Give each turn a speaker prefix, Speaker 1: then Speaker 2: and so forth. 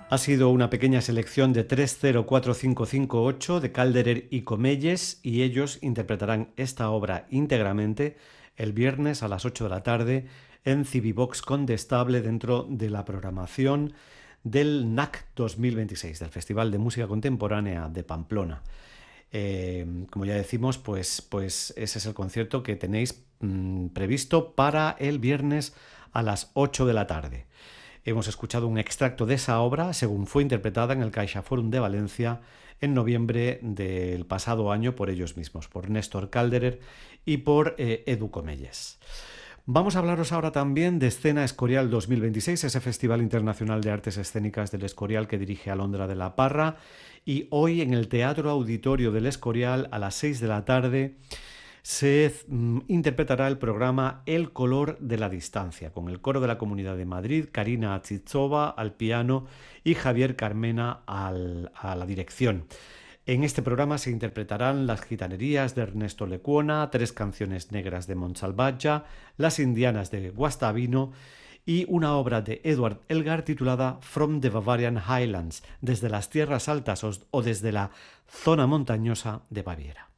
Speaker 1: Ha sido una pequeña selección de 304558 de Calderer y Comelles y ellos interpretarán esta obra íntegramente el viernes a las 8 de la tarde en Civivox Condestable dentro de la programación del NAC 2026, del Festival de Música Contemporánea de Pamplona. Como ya decimos, pues ese es el concierto que tenéis previsto para el viernes a las 8 de la tarde. Hemos escuchado un extracto de esa obra según fue interpretada en el CaixaForum de Valencia en noviembre del pasado año por ellos mismos, por Néstor Calderer y por Edu Comelles. Vamos a hablaros ahora también de Escena Escorial 2026, ese Festival Internacional de Artes Escénicas del Escorial que dirige Alondra de la Parra, y hoy en el Teatro Auditorio del Escorial a las 6 de la tarde se interpretará el programa El color de la distancia, con el coro de la Comunidad de Madrid, Karina Achitzova al piano y Javier Carmena a la dirección. En este programa se interpretarán las gitanerías de Ernesto Lecuona, 3 canciones negras de Montsalvatge, las indianas de Guastavino y una obra de Edward Elgar titulada From the Bavarian Highlands, desde las tierras altas o desde la zona montañosa de Baviera.